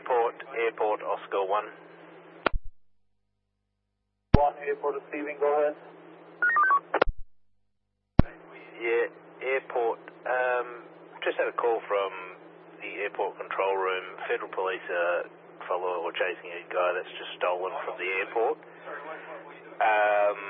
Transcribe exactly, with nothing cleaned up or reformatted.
Airport, Airport, Oscar one. one, Airport receiving, go ahead. Yeah, Airport. Um, just had a call from the airport control room. Federal police are following or chasing a guy that's just stolen from the airport. Um,